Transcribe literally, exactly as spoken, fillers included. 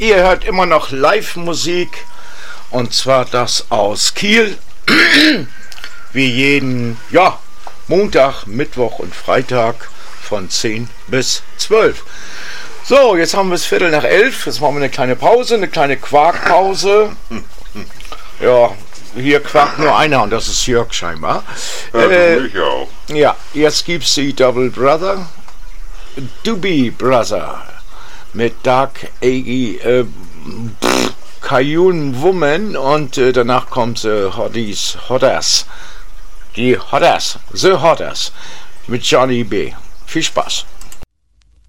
ihr hört immer noch Live-Musik und zwar das aus Kiel, wie jeden ja, Montag, Mittwoch und Freitag von zehn bis zwölf. So, jetzt haben wir es Viertel nach elf, jetzt machen wir eine kleine Pause, eine kleine Quarkpause. Ja, hier quakt nur einer und das ist Jörg scheinbar. Ja, äh, ich auch. Ja, jetzt gibt's die Double Brother, Doobie Brother mit Dark Aggie, äh, Cajun Woman und äh, danach kommt äh, Hotties, Hotters, die Hotters, The Hotters mit Johnny B. Viel Spaß.